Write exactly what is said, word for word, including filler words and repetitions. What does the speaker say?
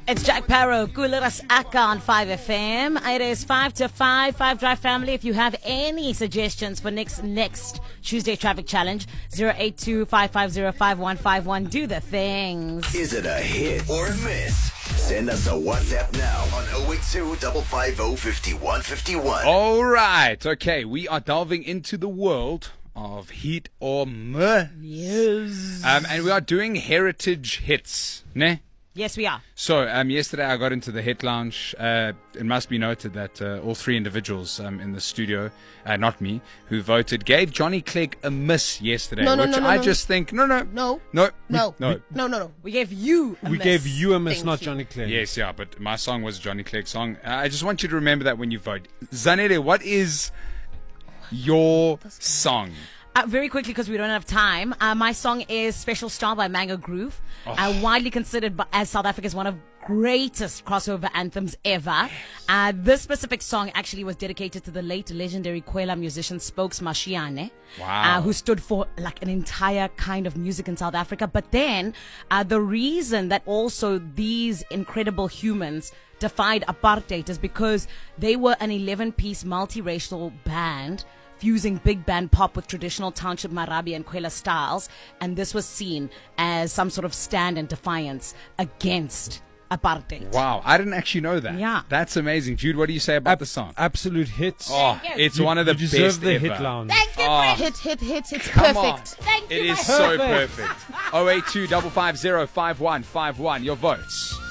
It's Jack Parrow, Kuleras Aka on five F M. It is five to five, five Drive family. If you have any suggestions for next next Tuesday traffic challenge, zero eight two, five five zero, five one five one. Do the things. Is it a hit or a miss? Send us a WhatsApp now on zero eight two, five five zero, five one five one. All right. Okay, we are delving into the world of hit or miss. Yes. Um, and we are doing heritage hits, ne? Yes, we are. So, um, yesterday I got into the Hit Lounge. Uh, it must be noted that uh, all three individuals um, in the studio, uh, not me, who voted, gave Johnny Clegg a miss yesterday. No, no, which no, no, I no. just think, no, no. No. No. No. No. No, no, no. We gave you a We miss. gave you a miss, Thank not you. Johnny Clegg. Yes, yeah, but my song was Johnny Clegg's song. Uh, I just want you to remember that when you vote. Zanele, what is your song? Uh, very quickly, because we don't have time. Uh, my song is Special Star by Mango Groove. Oh. Uh, widely considered by, as South Africa's one of greatest crossover anthems ever. Uh, this specific song actually was dedicated to the late legendary Kwela musician Spokes Mashiane. Wow. Uh, who stood for like an entire kind of music in South Africa. But then uh, the reason that also these incredible humans defied apartheid is because they were an eleven-piece multiracial band fusing big band pop with traditional township marabi and Kwela styles, and this was seen as some sort of stand and defiance against apartheid. Wow, I didn't actually know that. Yeah. That's amazing. Jude, what do you say about Ab- the song? Absolute hits. Oh, you. it's You- one of the you deserve best the ever. Hit Lounge. Thank you, Oh. Fred. Hit, hit, hits. It's Come on. perfect. Thank you, It is my so Perfect. perfect. zero eight two, five five zero, five one five one. Your votes.